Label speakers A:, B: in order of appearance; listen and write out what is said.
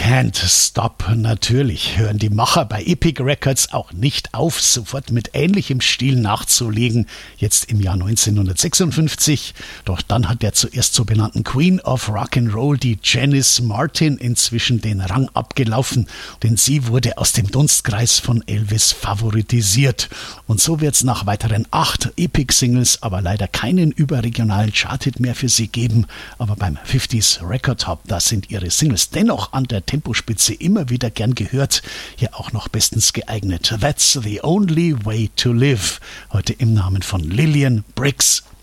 A: Can't Stop. Natürlich hören die Macher bei Epic Records auch nicht auf, sofort mit ähnlichem Stil nachzulegen, jetzt im Jahr 1956. Doch dann hat der zuerst so benannten Queen of Rock'n'Roll, die Janis Martin, inzwischen den Rang abgelaufen, denn sie wurde aus dem Dunstkreis von Elvis favoritisiert. Und so wird es nach weiteren 8 Epic-Singles aber leider keinen überregionalen Charthit mehr für sie geben. Aber beim 50s Record Hop, da sind ihre Singles dennoch an der Tempospitze immer wieder gern gehört. Hier auch noch bestens geeignet. That's the only way to live. Heute im Namen von Lillian Briggs.